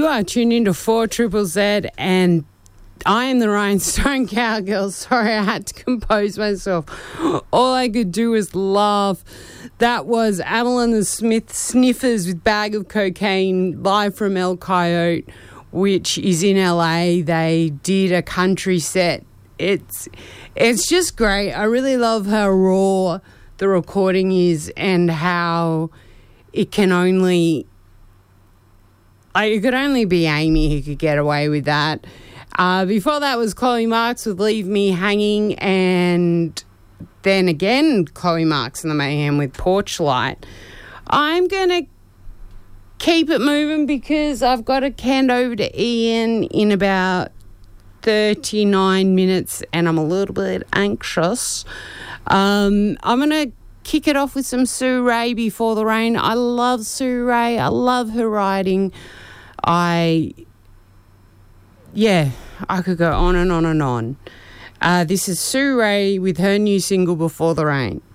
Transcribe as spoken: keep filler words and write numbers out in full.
are tuned into four Triple Z, and I am the Rhinestone Cowgirl. Sorry, I had to compose myself. All I could do was laugh. That was Adele and the Smith Sniffers with Bag of Cocaine, live from El Coyote, which is in L A. They did a country set. It's it's just great. I really love how raw the recording is and how it can only... Like, it could only be Amy who could get away with that. Uh, before that was Chloe Marks with Leave Me Hanging, and then again Chloe Marks and the Mayhem with Porch Light. I'm going to keep it moving because I've got to hand over to Ian in about thirty-nine minutes and I'm a little bit anxious. Um, I'm going to kick it off with some Sue Ray, Before the Rain. I love Sue Ray. I love her writing. I, yeah, I could go on and on and on. Uh, this is Sue Ray with her new single, Before the Rain.